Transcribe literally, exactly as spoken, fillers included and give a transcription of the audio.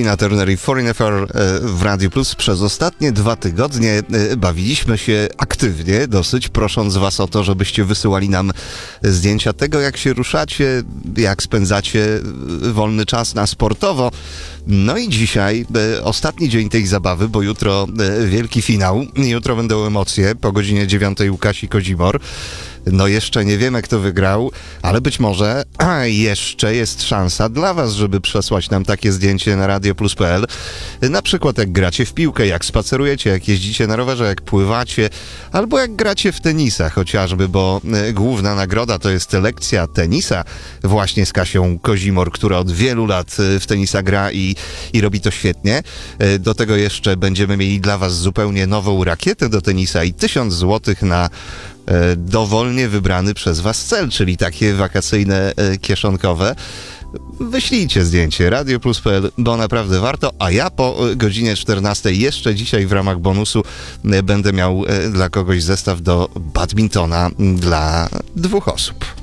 Tina Turner i Foreign Affair w Radiu Plus. Przez ostatnie dwa tygodnie bawiliśmy się aktywnie, dosyć, prosząc was o to, żebyście wysyłali nam zdjęcia tego, jak się ruszacie, jak spędzacie wolny czas na sportowo. No i dzisiaj ostatni dzień tej zabawy, bo jutro wielki finał. Jutro będą emocje po godzinie dziewiątej u Kasi Kozimor. No jeszcze nie wiemy, kto wygrał, ale być może a, jeszcze jest szansa dla was, żeby przesłać nam takie zdjęcie na radioplus kropka p l. Na przykład jak gracie w piłkę, jak spacerujecie, jak jeździcie na rowerze, jak pływacie, albo jak gracie w tenisa chociażby, bo y, główna nagroda to jest lekcja tenisa właśnie z Kasią Kozimor, która od wielu lat y, w tenisa gra i, i robi to świetnie. Y, do tego jeszcze będziemy mieli dla was zupełnie nową rakietę do tenisa i tysiąc złotych na dowolnie wybrany przez was cel, czyli takie wakacyjne, kieszonkowe. Wyślijcie zdjęcie radioplus kropka p l, bo naprawdę warto, a ja po godzinie czternastej jeszcze dzisiaj w ramach bonusu będę miał dla kogoś zestaw do badmintona dla dwóch osób.